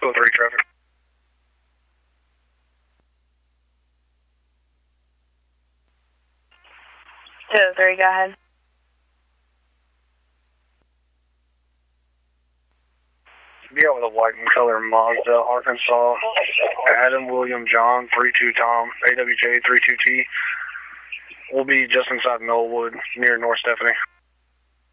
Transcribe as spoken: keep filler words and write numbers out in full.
two oh three traffic. two oh three, go ahead. Be out with a white and color Mazda, Arkansas. Adam William John, three two Tom, A W J three two T. We'll be just inside Knollwood, near North Stephanie.